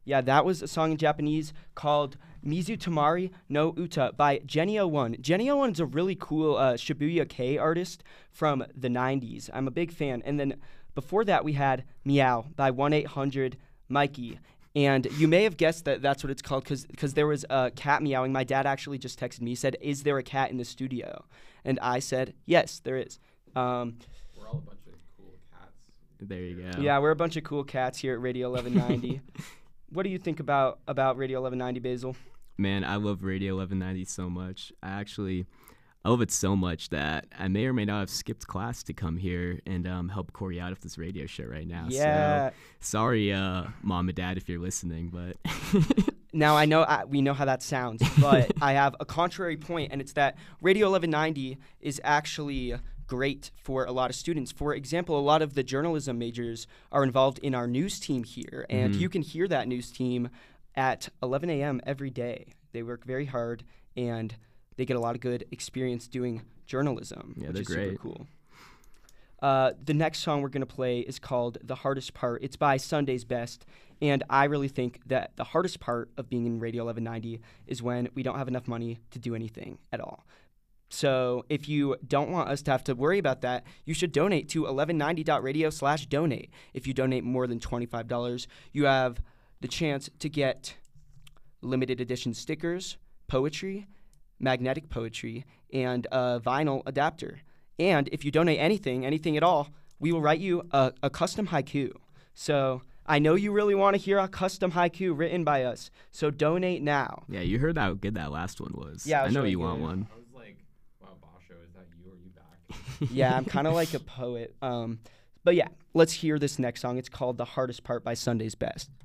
Yeah, that was a song in Japanese called Mizu Tamari no Uta by Jenny01. Jenny01 is a really cool Shibuya K artist from the 90s. I'm a big fan. And then before that, we had Meow by 1-800-Mikey. And you may have guessed that that's what it's called because there was a cat meowing. My dad actually just texted me. He said, "Is there a cat in the studio?" And I said, "Yes, there is." We're all a bunch of cool cats. There you go. Yeah, we're a bunch of cool cats here at Radio 1190. What do you think about Radio 1190, Basil? Man, I love Radio 1190 so much. I love it so much that I may or may not have skipped class to come here and help Corey out of this radio show right now. Yeah. So, sorry, Mom and Dad, if you're listening, but... Now, I know we know how that sounds, but I have a contrary point, and it's that Radio 1190 is actually great for a lot of students. For example, a lot of the journalism majors are involved in our news team here, and you can hear that news team at 11 a.m. every day. They work very hard, and they get a lot of good experience doing journalism, which is great. super cool. The next song we're going to play is called The Hardest Part. It's by Sunday's Best, and I really think that the hardest part of being in Radio 1190 is when we don't have enough money to do anything at all. So if you don't want us to have to worry about that, you should donate to 1190.radio/donate. If you donate more than $25, you have the chance to get limited edition stickers, poetry, magnetic poetry, and a vinyl adapter. And if you donate anything at all, we will write you a custom haiku. So I know you really want to hear a custom haiku written by us, so donate now. Yeah, you heard how good that last one was. Yeah, it I was know really you good. want one. I was like, wow, Basho, is that you or are you back? Yeah, I'm kind of like a poet. But yeah, let's hear this next song. It's called The Hardest Part by Sunday's Best.